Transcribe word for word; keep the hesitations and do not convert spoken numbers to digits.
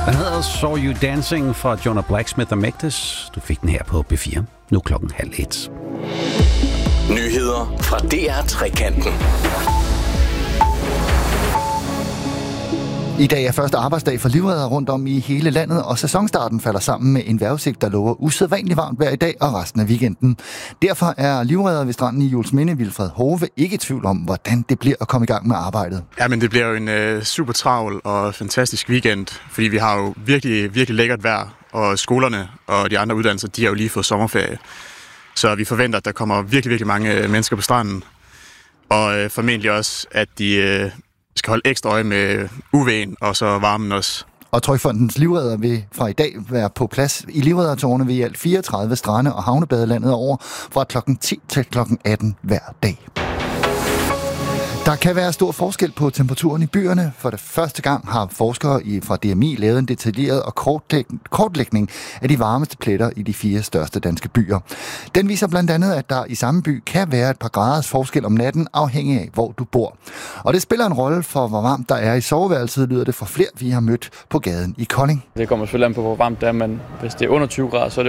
Den hedder Saw You Dancing fra Jonah Blacksmith og Magdes. Du fik den her på B fire. Nu klokken halv et. Nyheder fra D R Trekanten. I dag er første arbejdsdag for livreddere rundt om i hele landet, og sæsonstarten falder sammen med en vejrudsigt, der lover usædvanligt varmt vejr i dag og resten af weekenden. Derfor er livreddere ved stranden i Juelsminde, Vilfred Hove, ikke i tvivl om, hvordan det bliver at komme i gang med arbejdet. Ja, men det bliver jo en øh, super travl og fantastisk weekend, fordi vi har jo virkelig, virkelig lækkert vejr, og skolerne og de andre uddannelser, de har jo lige fået sommerferie. Så vi forventer, at der kommer virkelig, virkelig mange mennesker på stranden, og øh, formentlig også, at de øh, skal holde ekstra øje med U V'en og så varmen også. Og Trygfondens livredder vil fra i dag være på plads i livreddertårne ved i alt fireogtredive strande og havnebadelandet over fra klokken ti til klokken atten hver dag. Der kan være stor forskel på temperaturen i byerne. For det første gang har forskere fra D M I lavet en detaljeret og kortlægning af de varmeste pletter i de fire største danske byer. Den viser blandt andet, at der i samme by kan være et par graders forskel om natten, afhængig af, hvor du bor. Og det spiller en rolle for, hvor varmt der er i soveværelset, lyder det for flere, vi har mødt på gaden i Kolding. Det kommer selvfølgelig an på, hvor varmt det er, men hvis det er under tyve grader, så er